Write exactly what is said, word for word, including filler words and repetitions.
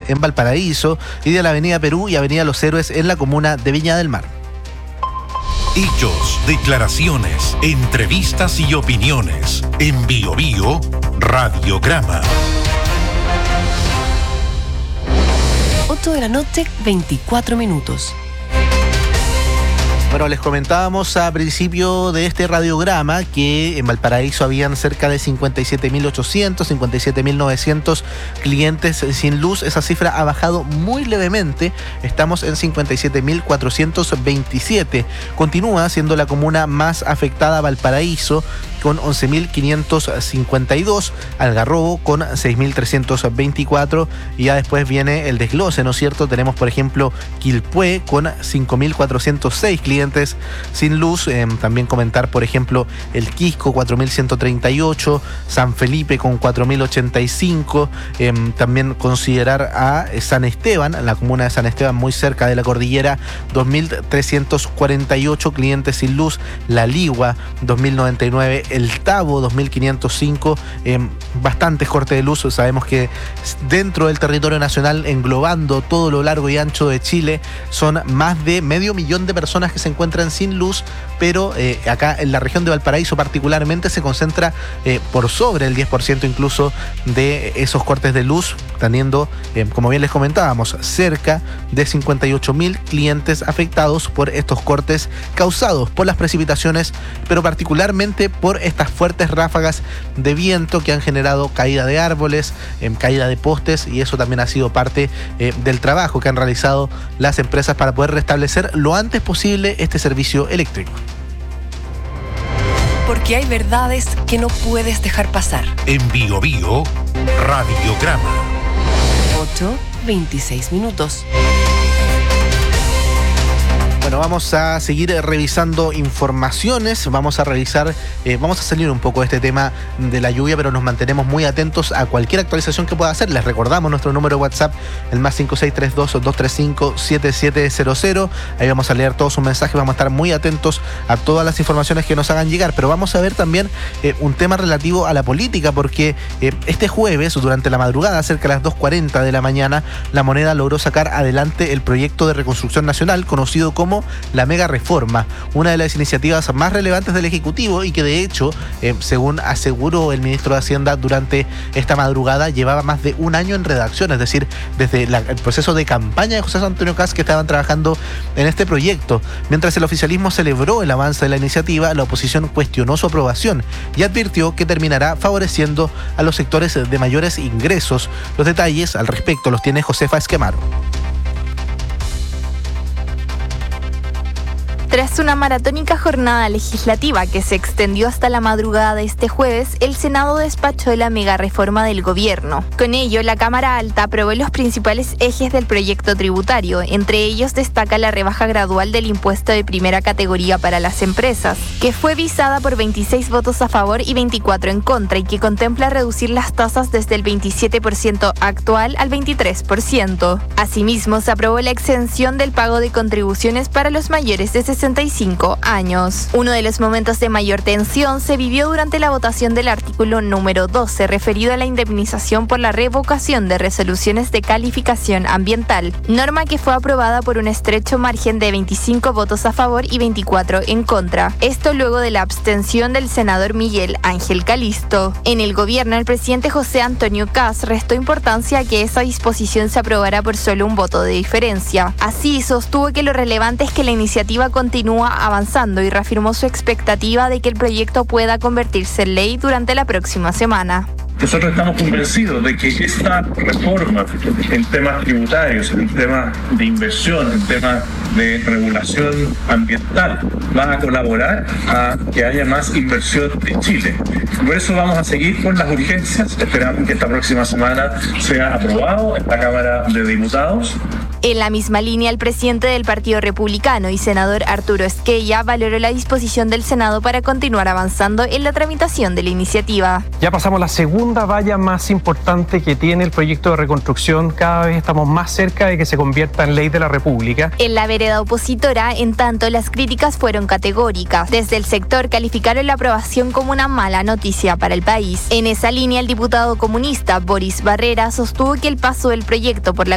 en Valparaíso y de la Avenida Perú y Avenida Los Héroes en la comuna de Viña del Mar. Hechos, declaraciones, entrevistas y opiniones. En Bio Bio, Radiograma. ocho de la noche, veinticuatro minutos. Bueno, les comentábamos a principio de este radiograma que en Valparaíso habían cerca de cincuenta y siete mil ochocientos, cincuenta y siete mil novecientos clientes sin luz. Esa cifra ha bajado muy levemente. Estamos en cincuenta y siete mil cuatrocientos veintisiete. Continúa siendo la comuna más afectada Valparaíso con once mil quinientos cincuenta y dos, Algarrobo con seis mil trescientos veinticuatro y ya después viene el desglose, ¿no es cierto? Tenemos, por ejemplo, Quilpué con cinco mil cuatrocientos seis clientes sin luz. Eh, también comentar, por ejemplo, el Quisco, cuatro mil ciento treinta y ocho, San Felipe con cuatro mil ochenta y cinco. Eh, también considerar a San Esteban, la comuna de San Esteban, muy cerca de la cordillera, dos mil trescientos cuarenta y ocho clientes sin luz. La Ligua, dos mil noventa y nueve. El Tabo, dos mil quinientos cinco, eh, bastantes cortes de luz. Sabemos que dentro del territorio nacional, englobando todo lo largo y ancho de Chile, son más de medio millón de personas que se encuentran sin luz, pero eh, acá en la región de Valparaíso particularmente se concentra eh, por sobre el diez por ciento incluso de esos cortes de luz, teniendo, eh, como bien les comentábamos, cerca de cincuenta y ocho mil clientes afectados por estos cortes causados por las precipitaciones, pero particularmente por estas fuertes ráfagas de viento que han generado caída de árboles, eh, caída de postes, y eso también ha sido parte eh, del trabajo que han realizado las empresas para poder restablecer lo antes posible este servicio eléctrico. Porque hay verdades que no puedes dejar pasar. En Bio Bio, Radiograma. ocho, veintiséis minutos. Bueno, vamos a seguir revisando informaciones, vamos a revisar, eh, vamos a salir un poco de este tema de la lluvia, pero nos mantenemos muy atentos a cualquier actualización que pueda hacer. Les recordamos nuestro número de WhatsApp, el más cinco seis tres dos, dos tres cinco, siete siete cero cero. Ahí vamos a leer todos sus mensajes, vamos a estar muy atentos a todas las informaciones que nos hagan llegar, pero vamos a ver también eh, un tema relativo a la política, porque eh, este jueves, durante la madrugada, cerca de las dos cuarenta de la mañana, La Moneda logró sacar adelante el proyecto de reconstrucción nacional, conocido como la mega reforma, una de las iniciativas más relevantes del Ejecutivo y que de hecho, eh, según aseguró el ministro de Hacienda durante esta madrugada, llevaba más de un año en redacción, es decir, desde la, el proceso de campaña de José Antonio Kast que estaban trabajando en este proyecto. Mientras el oficialismo celebró el avance de la iniciativa, la oposición cuestionó su aprobación y advirtió que terminará favoreciendo a los sectores de mayores ingresos. Los detalles al respecto los tiene Josefa Esquemaro. Tras una maratónica jornada legislativa que se extendió hasta la madrugada de este jueves, el Senado despachó la mega reforma del gobierno. Con ello, la Cámara Alta aprobó los principales ejes del proyecto tributario. Entre ellos destaca la rebaja gradual del impuesto de primera categoría para las empresas, que fue visada por veintiséis votos a favor y veinticuatro en contra y que contempla reducir las tasas desde el veintisiete por ciento actual al veintitrés por ciento. Asimismo, se aprobó la exención del pago de contribuciones para los mayores de sesenta y cinco años. Uno de los momentos de mayor tensión se vivió durante la votación del artículo número doce, referido a la indemnización por la revocación de resoluciones de calificación ambiental, norma que fue aprobada por un estrecho margen de veinticinco votos a favor y veinticuatro en contra. Esto luego de la abstención del senador Miguel Ángel Calisto. En el gobierno, el presidente José Antonio Kast restó importancia a que esa disposición se aprobara por solo un voto de diferencia. Así, sostuvo que lo relevante es que la iniciativa continúa avanzando y reafirmó su expectativa de que el proyecto pueda convertirse en ley durante la próxima semana. Nosotros estamos convencidos de que esta reforma en temas tributarios, en temas de inversión, en temas de regulación ambiental, va a colaborar a que haya más inversión en Chile. Por eso vamos a seguir con las urgencias. Esperamos que esta próxima semana sea aprobado en la Cámara de Diputados. En la misma línea, el presidente del Partido Republicano y senador Arturo Esquella valoró la disposición del Senado para continuar avanzando en la tramitación de la iniciativa. Ya pasamos la segunda valla más importante que tiene el proyecto de reconstrucción. Cada vez estamos más cerca de que se convierta en ley de la República. En la vereda opositora, en tanto, las críticas fueron categóricas. Desde el sector calificaron la aprobación como una mala noticia para el país. En esa línea, el diputado comunista Boris Barrera sostuvo que el paso del proyecto por la